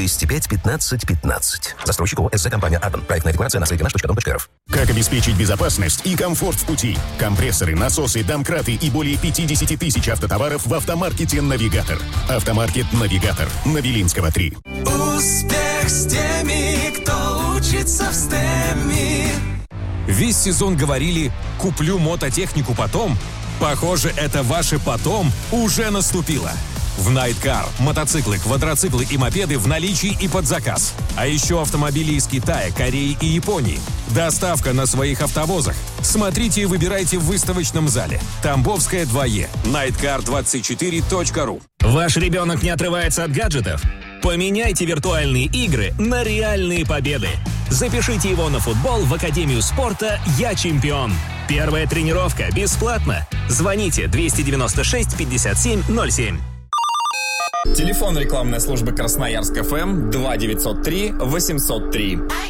205 15 15. Застройщик ОСЗ компания «Адван». Проектная декларация на сайте наш.дом.рф. Как обеспечить безопасность и комфорт в пути? Компрессоры, насосы, домкраты и более 50 тысяч автотоваров в автомаркете «Навигатор». Автомаркет «Навигатор» на Белинского, 3. Успех с теми, кто учится в STEM. Весь сезон говорили «куплю мототехнику потом». Похоже, это ваше «потом» уже наступило. В Найткар мотоциклы, квадроциклы и мопеды в наличии и под заказ. А еще автомобили из Китая, Кореи и Японии. Доставка на своих автовозах. Смотрите и выбирайте в выставочном зале. Тамбовская 2Е. Nightkar24.ru. Ваш ребенок не отрывается от гаджетов? Поменяйте виртуальные игры на реальные победы. Запишите его на футбол в Академию спорта «Я чемпион». Первая тренировка бесплатно. Звоните 296 57 07. Телефон рекламной службы Красноярск ФМ 2903 803.